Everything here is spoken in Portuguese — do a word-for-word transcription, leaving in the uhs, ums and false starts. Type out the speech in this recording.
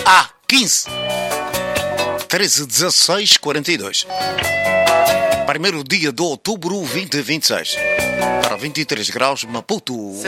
Ah, quinze. treze, dezesseis, quarenta e dois. Primeiro dia de outubro, vinte e vinte e seis. Para vinte e três graus, Maputo.